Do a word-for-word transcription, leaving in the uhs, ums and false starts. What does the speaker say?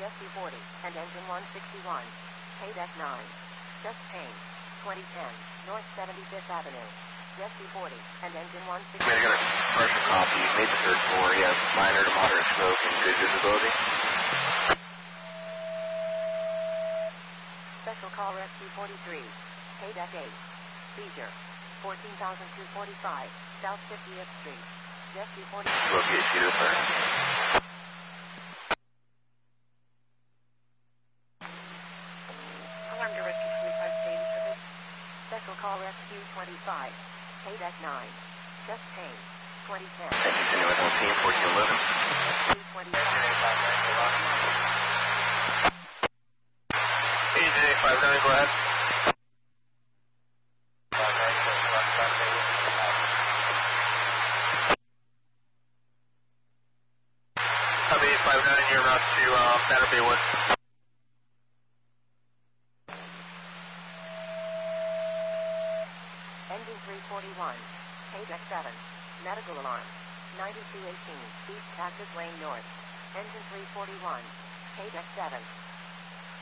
Jessie forty, and engine one sixty-one. Paydeck nine. Just paint. twenty ten, North seventy-fifth Avenue. Jessie forty, and engine one sixty-one. We're going to partial copy. You made the third floor. You have minor to moderate smoke and good visibility. Special call Rescue forty-three. Paydeck eight. Seizure. fourteen thousand two hundred forty-five, South fiftieth Street. Jessie forty. Locate Peter Fire. Alarm to Rescue twenty-five, Sadie service. Special call Rescue twenty-five. Paydeck nine. Just paint. twenty ten. Thank you, continuing on scene, fourteen eleven. Rescue twenty-five. A J five nine, go ahead. Copy eight five nine, you're route to uh, Banner Bay Woods. Engine three forty-one. Paydeck seven. Medical alarm. ninety-two eighteen, East Cactus Lane North. Engine three forty-one. Paydeck seven.